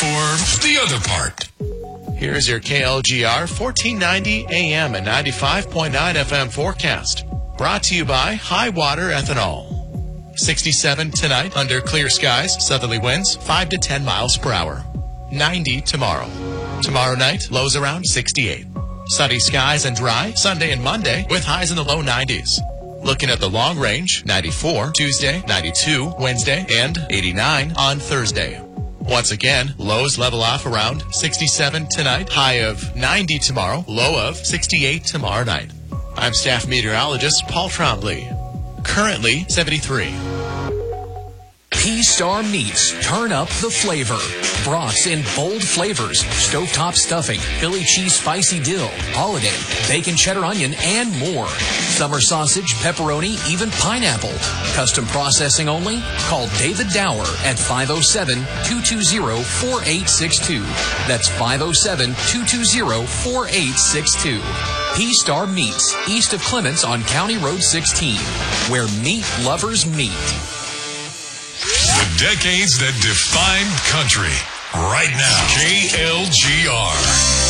for the other part. Here's your KLGR 1490 AM and 95.9 FM forecast. Brought to you by High Water Ethanol. 67 tonight under clear skies, southerly winds 5 to 10 miles per hour. 90 tomorrow. Tomorrow night, lows around 68. Sunny skies and dry Sunday and Monday with highs in the low 90s. Looking at the long range, 94 Tuesday, 92 Wednesday, and 89 on Thursday. Once again, lows level off around 67 tonight, high of 90 tomorrow, low of 68 tomorrow night. I'm staff meteorologist Paul Trombley. Currently 73. P-Star Meats. Turn up the flavor. Brats in bold flavors. Stovetop stuffing, Philly cheese spicy dill, holiday, bacon cheddar onion, and more. Summer sausage, pepperoni, even pineapple. Custom processing only? Call David Dower at 507-220-4862. That's 507-220-4862. P-Star Meats, east of Clements on County Road 16, where meat lovers meet. The decades that defined country. Right now, KLGR.